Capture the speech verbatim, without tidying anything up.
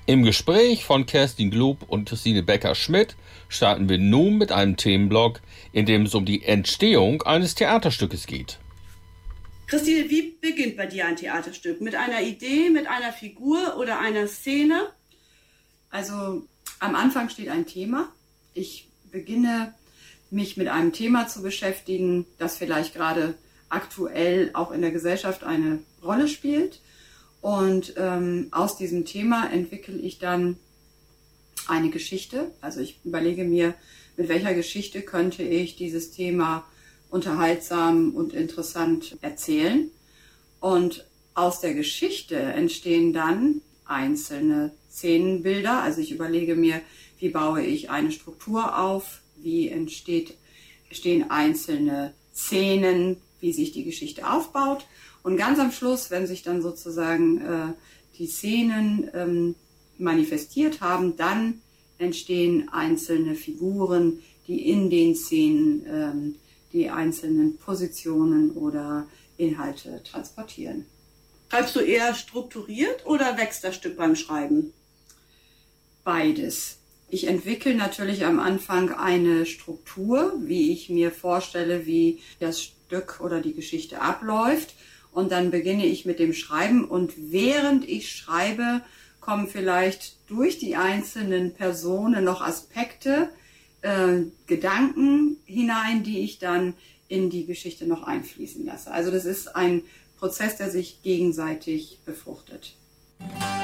Im Gespräch von Kerstin Glub und Christine Becker-Schmidt starten wir nun mit einem Themenblock, in dem es um die Entstehung eines Theaterstückes geht. Christine, wie beginnt bei dir ein Theaterstück? Mit einer Idee, mit einer Figur oder einer Szene? Also am Anfang steht ein Thema. Ich beginne mich mit einem Thema zu beschäftigen, das vielleicht gerade aktuell auch in der Gesellschaft eine Rolle spielt. Und ähm, aus diesem Thema entwickle ich dann eine Geschichte. Also ich überlege mir, mit welcher Geschichte könnte ich dieses Thema unterhaltsam und interessant erzählen. Und aus der Geschichte entstehen dann einzelne Szenenbilder. Also ich überlege mir, wie baue ich eine Struktur auf, wie entsteht, entstehen einzelne Szenen, wie sich die Geschichte aufbaut. Und ganz am Schluss, wenn sich dann sozusagen äh, die Szenen ähm, manifestiert haben, dann entstehen einzelne Figuren, die in den Szenen ähm, die einzelnen Positionen oder Inhalte transportieren. Schreibst du eher strukturiert oder wächst das Stück beim Schreiben? Beides. Ich entwickle natürlich am Anfang eine Struktur, wie ich mir vorstelle, wie das Stück oder die Geschichte abläuft. Und dann beginne ich mit dem Schreiben. Und während ich schreibe, kommen vielleicht durch die einzelnen Personen noch Aspekte, äh, Gedanken hinein, die ich dann in die Geschichte noch einfließen lasse. Also das ist ein Prozess, der sich gegenseitig befruchtet.